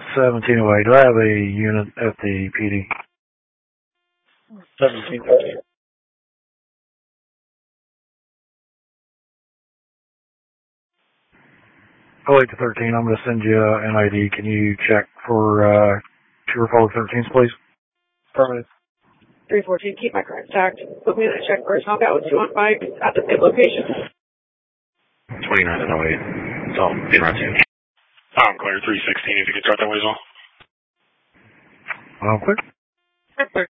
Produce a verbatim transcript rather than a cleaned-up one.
seventeen oh eight. Do I have a unit at the P D? seventeen oh eight. oh eight to thirteen, I'm going to send you an I D. Can you check for uh, two Republic thirteens, please? Affirmative. three fourteen, keep my car intact. Put me in the check first. I'll get with you on bike at the same location. twenty-nine and oh eight. So, in route two. I'm clear, three sixteen, if you could start that way as well. I'm clear.